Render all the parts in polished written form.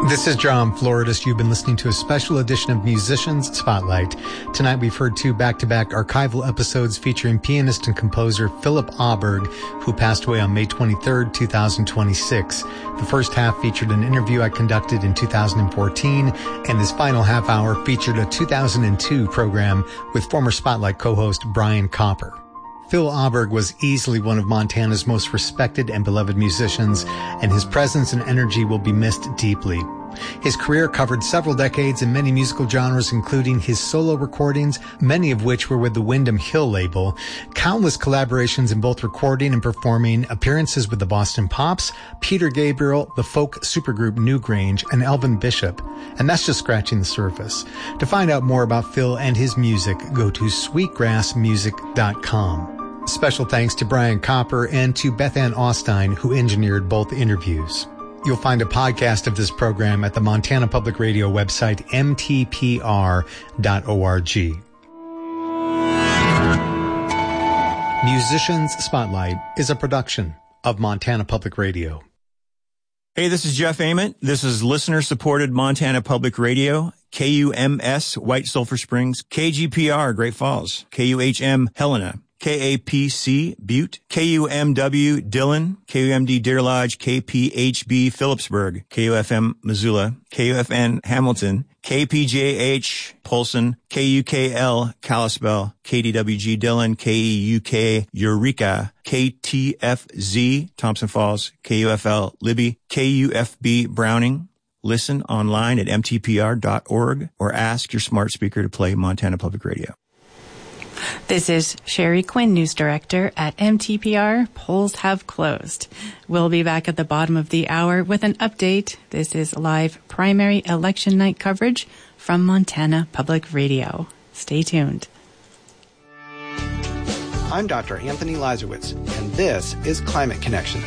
This is John Floridas. You've been listening to a special edition of Musicians Spotlight. Tonight we've heard two back-to-back archival episodes featuring pianist and composer Philip Auberg, who passed away on May 23rd, 2026. The first half featured an interview I conducted in 2014, and this final half hour featured a 2002 program with former Spotlight co-host Brian Copper. Phil Auberg was easily one of Montana's most respected and beloved musicians, and his presence and energy will be missed deeply. His career covered several decades in many musical genres, including his solo recordings, many of which were with the Windham Hill label, countless collaborations in both recording and performing, appearances with the Boston Pops, Peter Gabriel, the folk supergroup Newgrange, and Elvin Bishop. And that's just scratching the surface. To find out more about Phil and his music, go to sweetgrassmusic.com. Special thanks to Brian Copper and to Beth Ann Austin, who engineered both interviews. You'll find a podcast of this program at the Montana Public Radio website, mtpr.org. Musicians Spotlight is a production of Montana Public Radio. Hey, this is Jeff Ament. This is listener-supported Montana Public Radio, KUMS, White Sulphur Springs, KGPR, Great Falls, KUHM, Helena, KAPC, Butte, KUMW, Dillon, KUMD, Deer Lodge, KPHB, Phillipsburg, KUFM, Missoula, KUFN, Hamilton, KPJH, Polson, KUKL, Kalispell, KDWG, Dillon, KEUK, Eureka, KTFZ, Thompson Falls, KUFL, Libby, KUFB, Browning. Listen online at mtpr.org or ask your smart speaker to play Montana Public Radio. This is Sherry Quinn, News Director at MTPR. Polls have closed. We'll be back at the bottom of the hour with an update. This is live primary election night coverage from Montana Public Radio. Stay tuned. I'm Dr. Anthony Lazarowitz, and this is Climate Connections.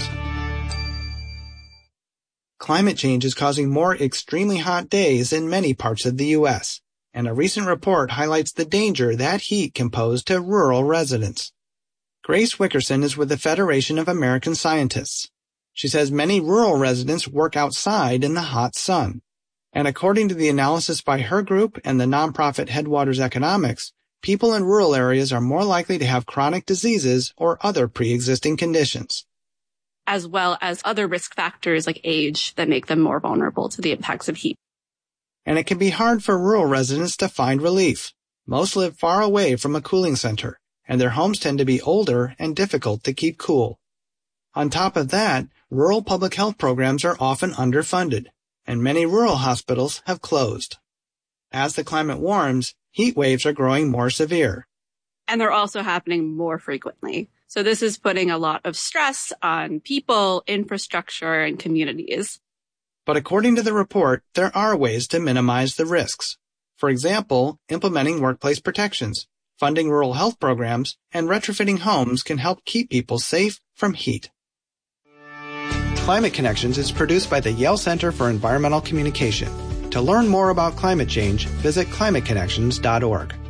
Climate change is causing more extremely hot days in many parts of the U.S., and a recent report highlights the danger that heat can pose to rural residents. Grace Wickerson is with the Federation of American Scientists. She says many rural residents work outside in the hot sun. And according to the analysis by her group and the nonprofit Headwaters Economics, people in rural areas are more likely to have chronic diseases or other pre-existing conditions, as well as other risk factors like age that make them more vulnerable to the impacts of heat. And it can be hard for rural residents to find relief. Most live far away from a cooling center, and their homes tend to be older and difficult to keep cool. On top of that, rural public health programs are often underfunded, and many rural hospitals have closed. As the climate warms, heat waves are growing more severe. And they're also happening more frequently. So this is putting a lot of stress on people, infrastructure, and communities. But according to the report, there are ways to minimize the risks. For example, implementing workplace protections, funding rural health programs, and retrofitting homes can help keep people safe from heat. Climate Connections is produced by the Yale Center for Environmental Communication. To learn more about climate change, visit climateconnections.org.